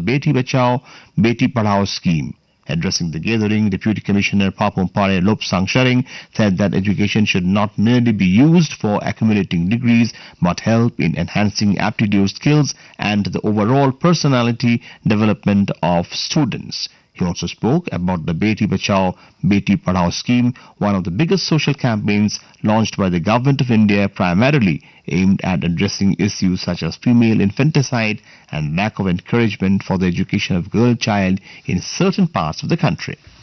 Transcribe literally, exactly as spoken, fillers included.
Beti Bachao, Beti Padhao scheme. Addressing the gathering, Deputy Commissioner Papum Pare Lopsang Sharing said that education should not merely be used for accumulating degrees but help in enhancing aptitude skills and the overall personality development of students. He also spoke about the Beti Bachao, Beti Padhao scheme, one of the biggest social campaigns launched by the Government of India, primarily aimed at addressing issues such as female infanticide and lack of encouragement for the education of girl child in certain parts of the country.